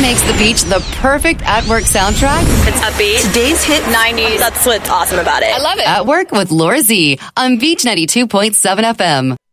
makes the beach the perfect at-work soundtrack. It's upbeat. Today's hit 90s. That's what's awesome about it. I love it. At Work with Laura Z on Beach 92.7 FM.